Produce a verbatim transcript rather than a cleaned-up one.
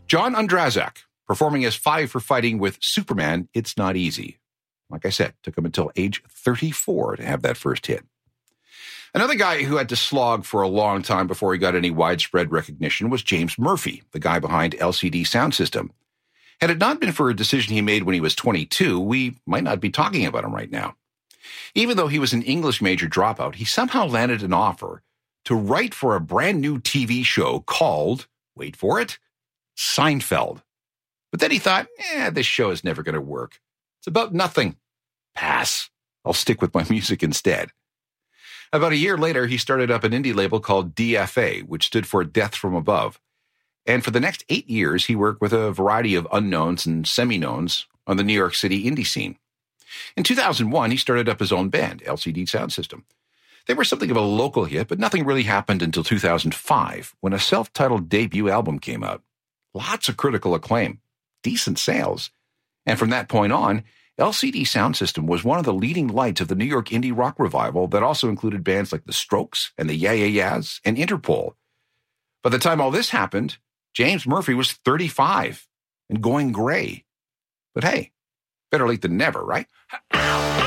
John Ondrazak, performing as Five for Fighting with Superman, It's Not Easy. Like I said, took him until age thirty-four to have that first hit. Another guy who had to slog for a long time before he got any widespread recognition was James Murphy, the guy behind L C D Sound System. Had it not been for a decision he made when he was twenty-two, we might not be talking about him right now. Even though he was an English major dropout, he somehow landed an offer to write for a brand new T V show called, wait for it, Seinfeld. But then he thought, eh, this show is never going to work. It's about nothing. Pass. I'll stick with my music instead. About a year later, he started up an indie label called D F A, which stood for Death from Above. And for the next eight years, he worked with a variety of unknowns and semi-knowns on the New York City indie scene. In two thousand one, he started up his own band, L C D Sound System. They were something of a local hit, but nothing really happened until two thousand five, when a self-titled debut album came out. Lots of critical acclaim, decent sales. And from that point on, L C D Sound System was one of the leading lights of the New York indie rock revival that also included bands like The Strokes and the Yeah Yeah Yeahs and Interpol. By the time all this happened, James Murphy was thirty-five and going gray. But hey, better late than never, right?